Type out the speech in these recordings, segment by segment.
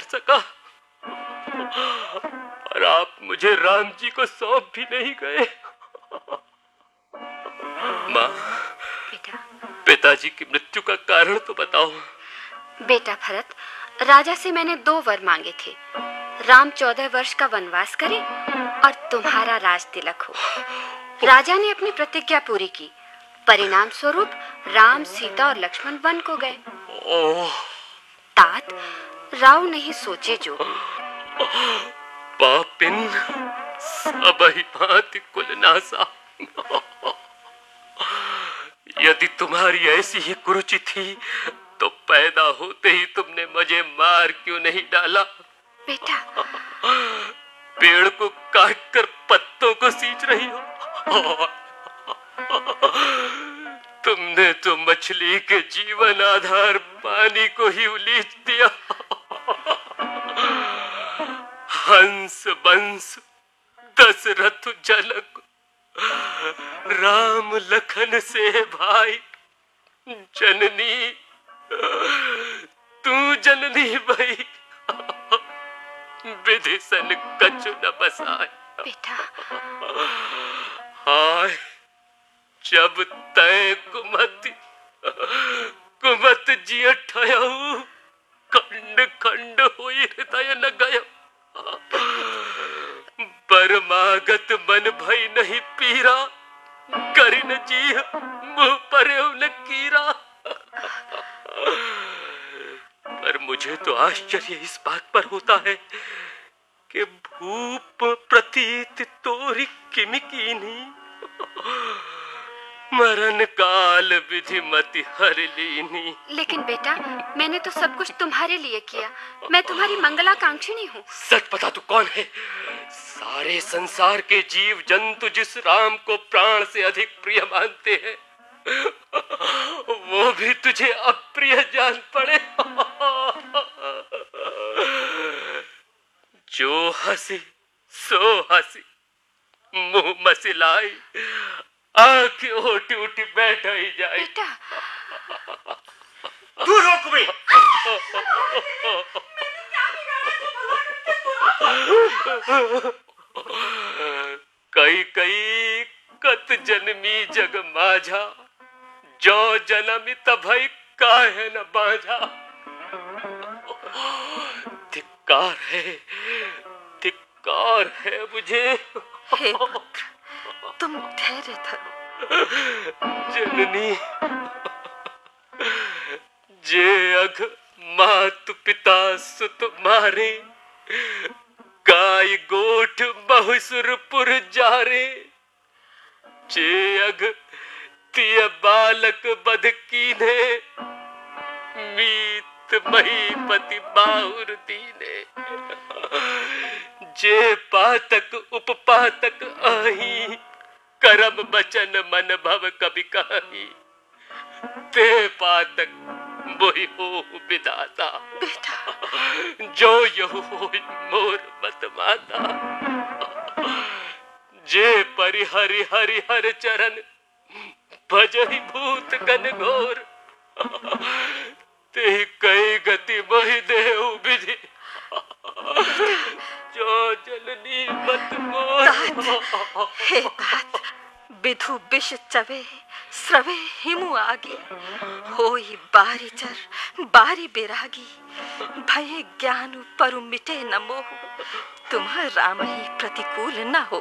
सका, और आप मुझे राम जी को सौंप भी नहीं गए। माँ, बेटा, पिताजी की मृत्यु का कारण तो बताओ। बेटा भरत, राजा से मैंने 2 वर मांगे थे। राम 14 वर्ष का वनवास करे और तुम्हारा राज तिलक हो। राजा ने अपनी प्रतिज्ञा पूरी की। परिणाम स्वरूप राम, सीता और लक्ष्मण वन को गए। तात, राव नहीं सोचे जो। पापिन सबहि भांति कुलनासा। यदि तुम्हारी ऐसी ही कुरुचि थी तो पैदा होते ही तुमने मुझे मार क्यों नहीं डाला? बेटा, पेड़ को काटकर पत्तों को सींच रही हो। तुमने तो मछली के जीवन आधार पानी को ही उलीच दिया। हंस बंस दशरथ जनक, राम लखन से भाई, जननी तू जननी भई, विधि सन कछु न बसाए। बेटा, हाय जब तय कुमत जिय ठयऊ, खंड खंड हुई हृदय न गयो। परमागत मन भई नहीं पीरा, करिन जी मुँह पर्यो न कीरा। पर मुझे तो आश्चर्य इस बात पर होता है कि भूप प्रतीत तोरी किमि कीन्ही, मरण काल विधि मति हर लीनी। लेकिन बेटा, मैंने तो सब कुछ तुम्हारे लिए किया। मैं तुम्हारी मंगलाकांक्षिणी हूँ। सच बता, तू कौन है? सारे संसार के जीव जंतु जिस राम को प्राण से अधिक प्रिय मानते हैं, वो भी तुझे अप्रिय जान पड़े। जो हंसी सो हंसी, मुंह मसिलाई, आंखें उठी उठी बैठ ही जाए। बेटा, तू रोक भी। कई कई कत जन्मी जग माझा, जो जन्मी तभई काहे न बाझा। धिक्कार है मुझे। हे पुत्र, तुम धैर्य धरो। जननी, जे अघ मातु पिता सुत मारे, गाय गोठ बहुसुरपुर जारे। जे अघ तिय बालक बध कीन्हे, मीत महीपति बाहुर दीने। जे पातक उपपातक आही, करम बचन मन भव कभी कही। ते पातक मोहि हो विधाता, बेटा, जो यहु होई मोर मत माता। जे परि हरि हरि हर चरण, भजहि भूत गण घोर। ते कई गति मोहि देहु विधि, जो जननी मत मोर। हे तात, विधु विष चवे, स्रवे हिमु आगे। होई बारी चर बारी बेरागी, भये ज्ञान परु मिटे न मोह। तुम्ह राम ही प्रतिकूल न हो।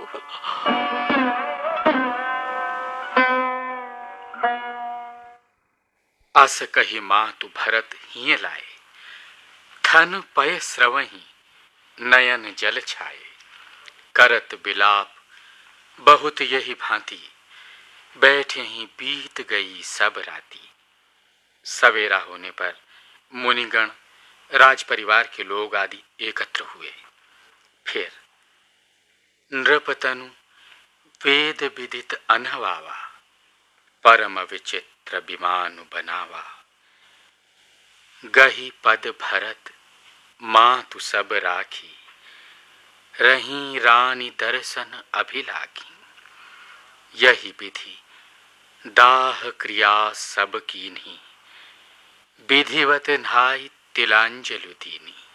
अस कही मातु भरत हिय लाए, थन पय स्रवहि नयन जल छाए। करत बिलाप बहुत यही भांति, बैठे ही बीत गई सब राती। सवेरा होने पर मुनिगण, राज परिवार के लोग आदि एकत्र हुए। फिर नृपतनु वेद विदित अनहवावा, परम विचित्र विमान बनावा। गही पद भरत मातु सब राखी, रही रानी दर्शन अभिलाखी। यही विधि दाह क्रिया सब कीन्ही, विधिवत नहाई तिलांजलि दीनी।